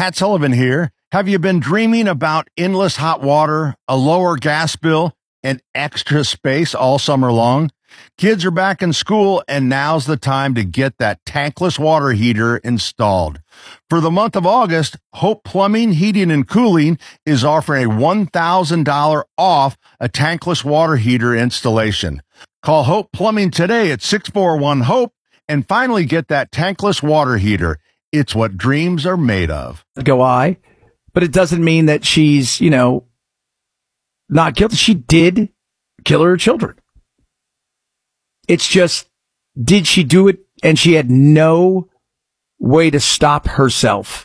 Pat Sullivan here. Have you been dreaming about endless hot water, a lower gas bill, and extra space all summer long? Kids are back in school, and now's the time to get that tankless water heater installed. For the month of August, Hope Plumbing, Heating, and Cooling is offering a $1,000 off a tankless water heater installation. Call Hope Plumbing today at 641-HOPE and finally get that tankless water heater. It's what dreams are made of. But it doesn't mean that she's, not guilty. She did kill her children. It's just, did she do it? And she had no way to stop herself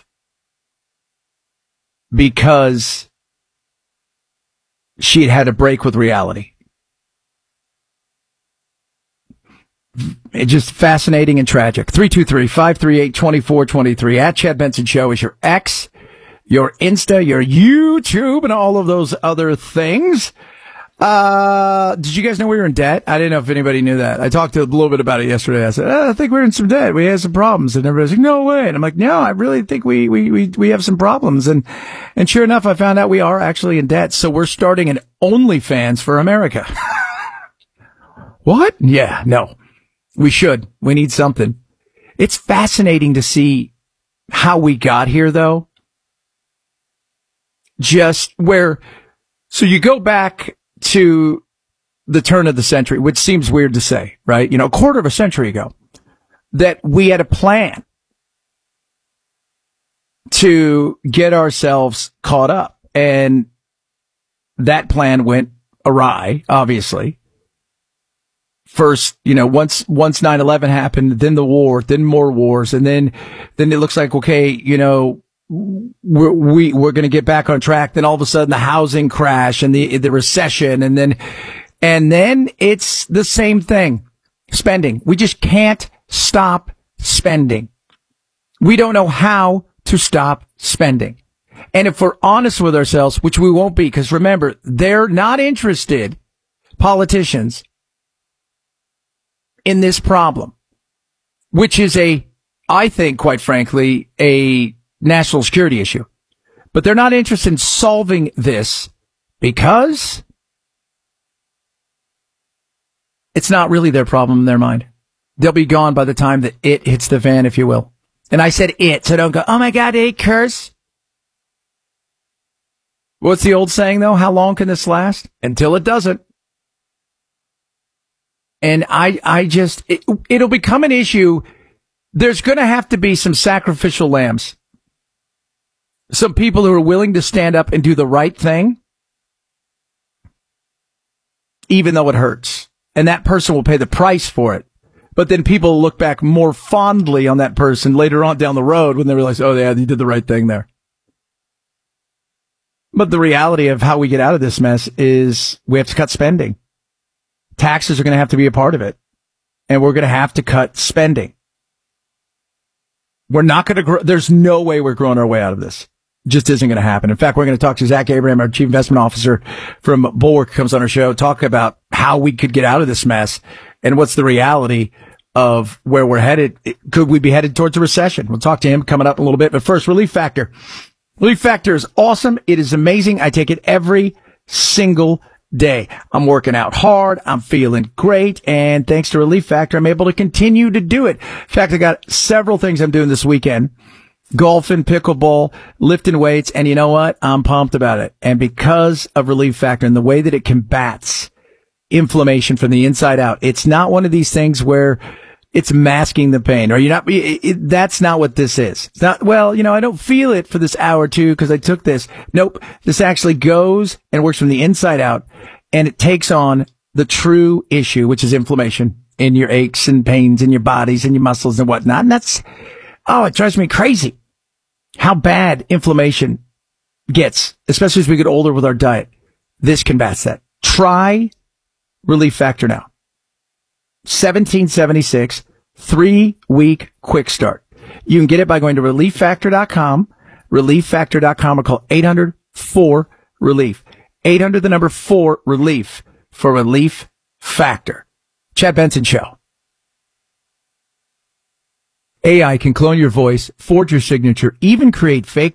because she had a break with reality. It's just fascinating and tragic. 323-538-2423. At Chad Benson Show is your X, your Insta, your YouTube, and all of those other things. Did you guys know we were in debt? I didn't know if anybody knew that. I talked a little bit about it yesterday. I said, I think we're in some debt. We had some problems. And everybody's like, no way. And I'm like, no, I really think we have some problems. And sure enough, I found out we are actually in debt. So we're starting an OnlyFans for America. What? Yeah, no. We should. We need something. It's fascinating to see how we got here, though. So you go back to the turn of the century, which seems weird to say, right? A quarter of a century ago, that we had a plan to get ourselves caught up. And that plan went awry, obviously. First, once 9/11 happened, then the war, then more wars, and then it looks like, okay, we're going to get back on track. Then all of a sudden the housing crash and the recession. And then it's the same thing. Spending. We just can't stop spending. We don't know how to stop spending. And if we're honest with ourselves, which we won't be, because remember, they're not interested, politicians, in this problem, which is I think, quite frankly, a national security issue. But they're not interested in solving this because it's not really their problem in their mind. They'll be gone by the time that it hits the fan, if you will. And I said it, so don't go, oh my God, a curse. What's the old saying, though? How long can this last? Until it doesn't. And it'll become an issue. There's going to have to be some sacrificial lambs. Some people who are willing to stand up and do the right thing, even though it hurts. And that person will pay the price for it. But then people will look back more fondly on that person later on down the road when they realize, oh, yeah, they did the right thing there. But the reality of how we get out of this mess is we have to cut spending. Taxes are going to have to be a part of it. And we're going to have to cut spending. We're not going to grow. There's no way we're growing our way out of this. Just isn't going to happen. In fact, we're going to talk to Zach Abraham, our chief investment officer from Bulwark, comes on our show, talk about how we could get out of this mess and what's the reality of where we're headed. Could we be headed towards a recession? We'll talk to him coming up in a little bit. But first, Relief Factor. Relief Factor is awesome. It is amazing. I take it every single day. I'm working out hard. I'm feeling great. And thanks to Relief Factor, I'm able to continue to do it. In fact, I got several things I'm doing this weekend. Golfing, pickleball, lifting weights. And you know what? I'm pumped about it. And because of Relief Factor and the way that it combats inflammation from the inside out, it's not one of these things where it's masking the pain or that's not what this is. It's not, I don't feel it for this hour or two because I took this. Nope. This actually goes and works from the inside out and it takes on the true issue, which is inflammation in your aches and pains in your bodies and your muscles and whatnot. And it drives me crazy how bad inflammation gets, especially as we get older with our diet. This combats that. Try Relief Factor now. $17.76, 3-week quick start. You can get it by going to relieffactor.com, relieffactor.com, or call 800-4-RELIEF. 800, the number 4, RELIEF for Relief Factor. Chad Benson Show. AI can clone your voice, forge your signature, even create fake